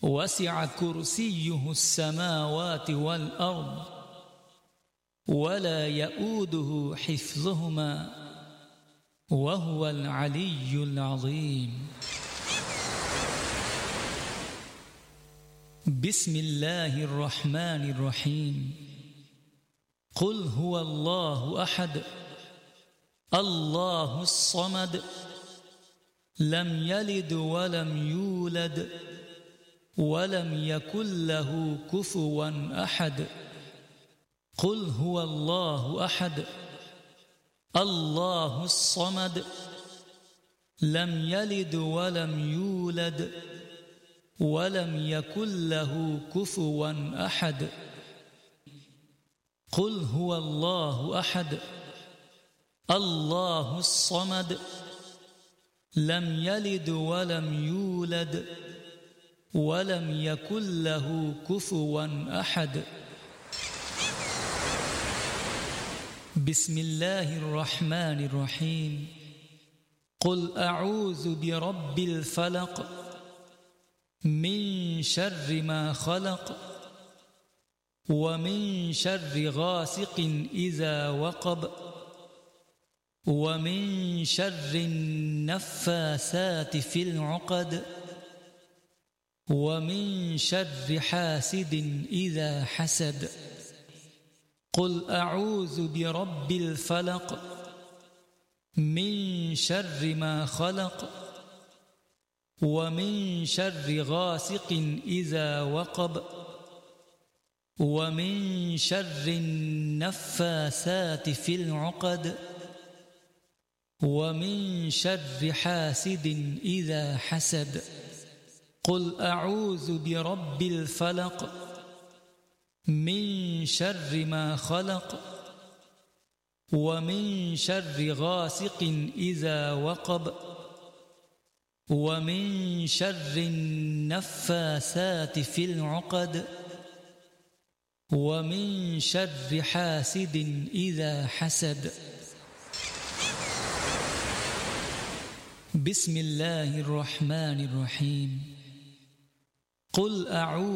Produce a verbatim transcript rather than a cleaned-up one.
وسع كرسيه السماوات والأرض ولا يؤوده حفظهما وهو العلي العظيم. بسم الله الرحمن الرحيم. قل هو الله أحد الله الصمد لم يلد ولم يولد ولم يكن له كفوا أحد. قل هو الله أحد الله الصمد لم يلد ولم يولد ولم يكن له كفوا أحد. قل هو الله أحد الله الصمد لم يلد ولم يولد ولم يكن له كفوا أحد. بسم الله الرحمن الرحيم. قل أعوذ برب الفلق من شر ما خلق ومن شر غاسق إذا وقب ومن شر النفاثات في العقد ومن شر حاسد إذا حسد. قل أعوذ برب الفلق من شر ما خلق ومن شر غاسق إذا وقب ومن شر النفاثات في العقد ومن شر حاسد إذا حسد. قل أعوذ برب الفلق من شر ما خلق ومن شر غاسق إذا وقب ومن شر النفاثات في العقد ومن شر حاسد إذا حسد. بسم الله الرحمن الرحيم. قل أعوذ